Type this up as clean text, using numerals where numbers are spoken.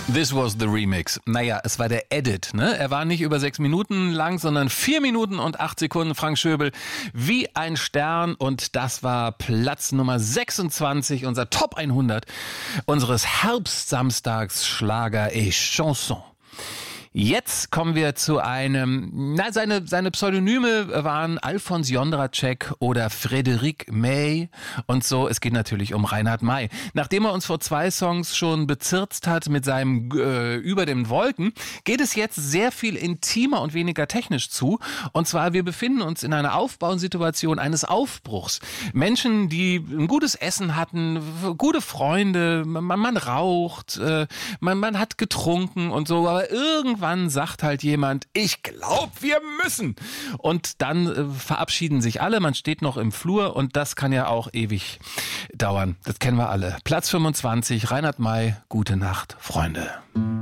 This was the remix. Naja, es war der Edit, ne? Er war nicht über 6 Minuten lang, sondern 4 Minuten und 8 Sekunden. Frank Schöbel, wie ein Stern. Und das war Platz Nummer 26, unser Top 100 unseres Herbstsamstags Schlager et Chanson. Jetzt kommen wir zu einem, seine Pseudonyme waren Alfons Jondracek oder Frédéric May und so. Es geht natürlich um Reinhard May. Nachdem er uns vor 2 Songs schon bezirzt hat mit seinem Über den Wolken, geht es jetzt sehr viel intimer und weniger technisch zu. Und zwar, wir befinden uns in einer Aufbausituation eines Aufbruchs. Menschen, die ein gutes Essen hatten, gute Freunde, man raucht, man hat getrunken und so, aber irgendwann sagt halt jemand, ich glaube, wir müssen. Und dann verabschieden sich alle, man steht noch im Flur und das kann ja auch ewig dauern. Das kennen wir alle. Platz 25, Reinhard May, Gute Nacht, Freunde.